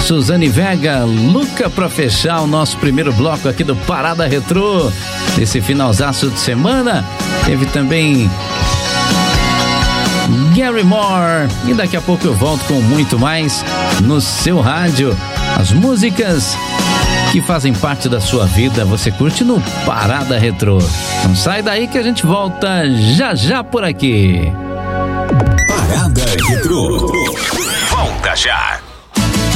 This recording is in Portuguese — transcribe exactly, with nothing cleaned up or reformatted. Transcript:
Suzane Vega, Luca, pra fechar o nosso primeiro bloco aqui do Parada Retrô, desse finalzaço de semana. Teve também Gary Moore, e daqui a pouco eu volto com muito mais no seu rádio. As músicas que fazem parte da sua vida, você curte no Parada Retrô. Não sai daí que a gente volta já já por aqui. Parada Retrô. Volta já.